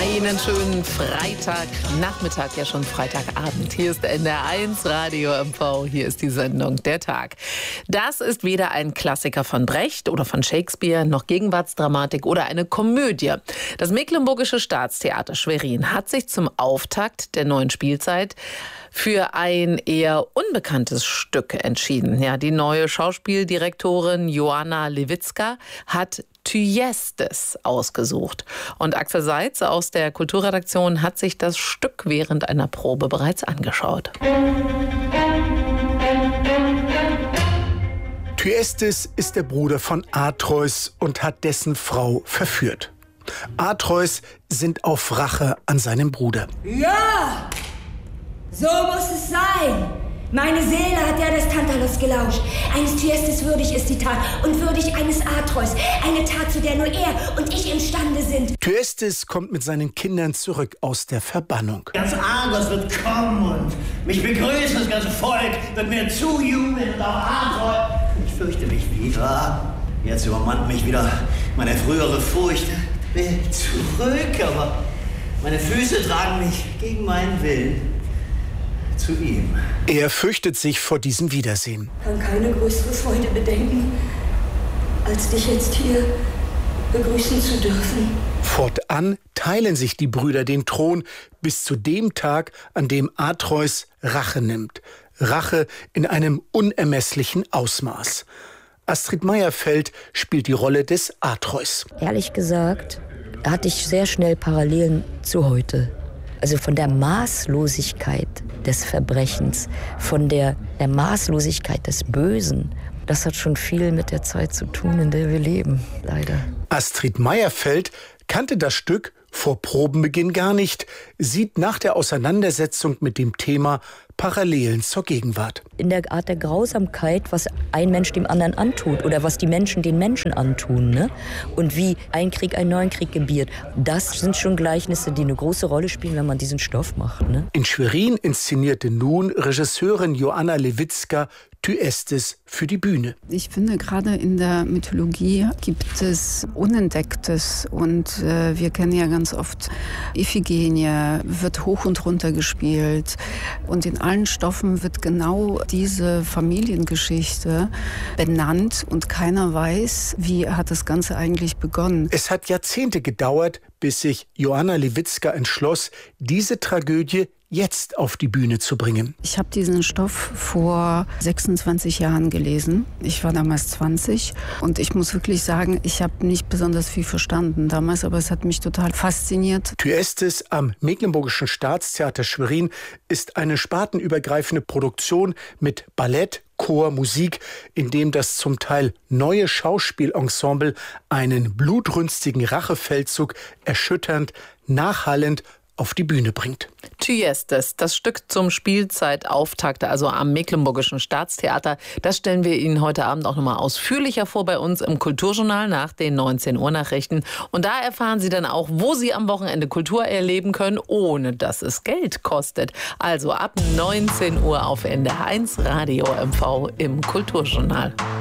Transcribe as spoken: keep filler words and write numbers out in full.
Einen schönen Freitagnachmittag, ja schon Freitagabend. Hier ist N D R eins Radio M V, hier ist die Sendung Der Tag. Das ist weder ein Klassiker von Brecht oder von Shakespeare, noch Gegenwartsdramatik oder eine Komödie. Das Mecklenburgische Staatstheater Schwerin hat sich zum Auftakt der neuen Spielzeit für ein eher unbekanntes Stück entschieden. Ja, die neue Schauspieldirektorin Joanna Lewitzka hat Thyestes ausgesucht. Und Axel Seitz aus der Kulturredaktion hat sich das Stück während einer Probe bereits angeschaut. Thyestes ist der Bruder von Atreus und hat dessen Frau verführt. Atreus sinnt auf Rache an seinem Bruder. Ja, so muss es sein. Meine Seele hat der des Tantalus gelauscht. Eines Thyestes würdig ist die Tat und würdig eines Atreus. Eine Tat, zu der nur er und ich imstande sind. Thyestes kommt mit seinen Kindern zurück aus der Verbannung. Ganz Argos wird kommen und mich begrüßen. Das ganze Volk wird mir zujubeln und auch Atreus. Ich fürchte mich wieder. Jetzt übermannt mich wieder meine frühere Furcht. Ich will zurück, aber meine Füße tragen mich gegen meinen Willen zu ihm. Er fürchtet sich vor diesem Wiedersehen. Kann keine größere Freude bedenken, als dich jetzt hier begrüßen zu dürfen. Fortan teilen sich die Brüder den Thron bis zu dem Tag, an dem Atreus Rache nimmt. Rache in einem unermesslichen Ausmaß. Astrid Meierfeld spielt die Rolle des Atreus. Ehrlich gesagt, hatte ich sehr schnell Parallelen zu heute. Also von der Maßlosigkeit des Verbrechens, von der, der Maßlosigkeit des Bösen. Das hat schon viel mit der Zeit zu tun, in der wir leben, leider. Astrid Meierfeld kannte das Stück vor Probenbeginn gar nicht, sieht nach der Auseinandersetzung mit dem Thema Parallelen zur Gegenwart. In der Art der Grausamkeit, was ein Mensch dem anderen antut oder was die Menschen den Menschen antun, ne? Und wie ein Krieg einen neuen Krieg gebiert. Das sind schon Gleichnisse, die eine große Rolle spielen, wenn man diesen Stoff macht. Ne? In Schwerin inszenierte nun Regisseurin Joanna Lewitzka Thyestes für die Bühne. Ich finde, gerade in der Mythologie gibt es Unentdecktes und äh, wir kennen ja ganz oft Iphigenie, wird hoch und runter gespielt und in allen Stoffen wird genau diese Familiengeschichte benannt und keiner weiß, wie hat das Ganze eigentlich begonnen. Es hat Jahrzehnte gedauert, bis sich Joanna Lewitzka entschloss, diese Tragödie jetzt auf die Bühne zu bringen. Ich habe diesen Stoff vor sechsundzwanzig Jahren gelesen. Ich war damals zwanzig und ich muss wirklich sagen, ich habe nicht besonders viel verstanden damals, aber es hat mich total fasziniert. Thyestes am Mecklenburgischen Staatstheater Schwerin ist eine spartenübergreifende Produktion mit Ballett, Chor, Musik, in dem das zum Teil neue Schauspielensemble einen blutrünstigen Rachefeldzug erschütternd, nachhallend auf die Bühne bringt. Thyestes, das Stück zum Spielzeitauftakt, also am Mecklenburgischen Staatstheater, das stellen wir Ihnen heute Abend auch nochmal ausführlicher vor bei uns im Kulturjournal nach den neunzehn Uhr Nachrichten. Und da erfahren Sie dann auch, wo Sie am Wochenende Kultur erleben können, ohne dass es Geld kostet. Also ab neunzehn Uhr auf N D R eins Radio M V im Kulturjournal.